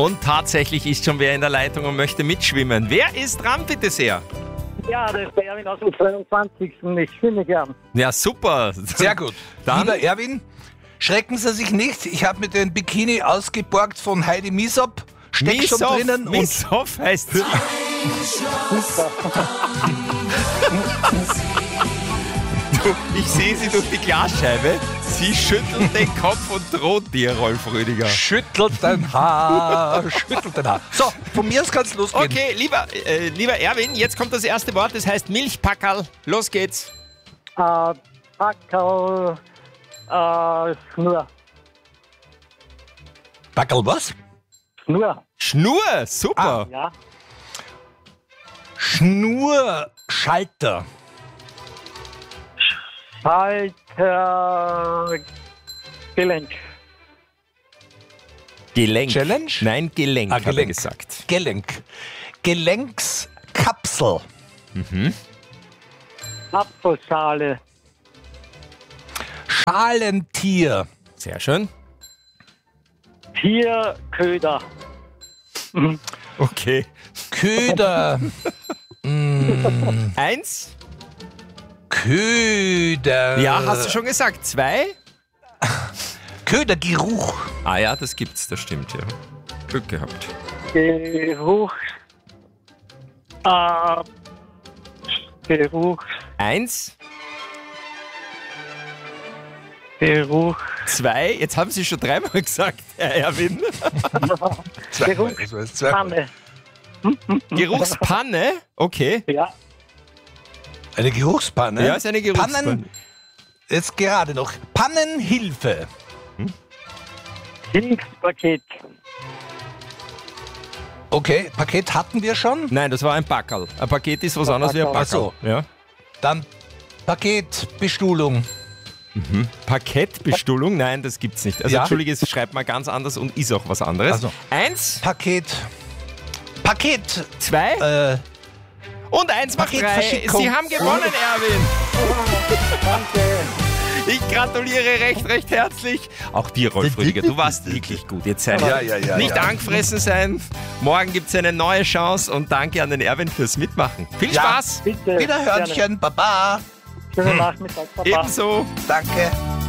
Und tatsächlich ist schon wer in der Leitung und möchte mitschwimmen. Wer ist dran, bitte sehr? Ja, das ist der Erwin aus dem 22. Ich schwimme gern. Ja, super. Sehr gut. Dann? Lieber Erwin, schrecken Sie sich nicht. Ich habe mir den Bikini ausgeborgt von Heidi Misop. Steckt schon drinnen. Misop heißt es. Ich sehe sie durch die Glasscheibe. Sie schüttelt den Kopf und droht dir, Rolf Rüdiger. Schüttelt dein Haar, schüttelt dein Haar. So, von mir aus kann es losgehen. Okay, lieber Erwin, jetzt kommt das erste Wort, das heißt Milchpackerl. Los geht's. Packerl, Schnur. Backel was? Schnur. Schnur, super. Ja. Schnurschalter. Schalter, Gelenk. Gelenk. Challenge? Nein, Gelenk, hat er Gelenk. gesagt. Gelenk. Gelenkskapsel. Apfelschale. Schalentier. Sehr schön. Tierköder. Okay. Köder. 1. Köder. Ja, hast du schon gesagt. 2. Ködergeruch. Ah ja, das gibt's, das stimmt, ja. Glück gehabt. Geruch. Geruch. 1. Geruch. 2. Jetzt haben Sie schon 3-mal gesagt, Herr Erwin. Geruchspanne. Geruchspanne? Okay. Ja. Eine Geruchspanne? Ja, ist eine Geruchspanne. Pannen, jetzt gerade noch. Pannenhilfe. Hilfspaket. Okay, Paket hatten wir schon. Nein, das war ein Packerl. Ein Paket ist was anderes wie ein Packerl. Ach so. Ja. Dann Paketbestuhlung. Pakettbestuhlung? Nein, das gibt's nicht. Also Ja? Entschuldige, es schreibt mal ganz anders und ist auch was anderes. Also. 1, Paket. 2 und 1 macht 3. Paketverschickung. Sie haben gewonnen, Erwin. Danke. Ich gratuliere recht herzlich. Auch dir, Rolf Rüdiger, du warst wirklich gut. Jetzt sei Ja, nicht ja. angefressen sein. Morgen gibt's eine neue Chance und danke an den Erwin fürs Mitmachen. Viel Ja. Spaß. Bitte. Wiederhörnchen, Baba. Schönen Nachmittag, Papa. Ebenso. Danke.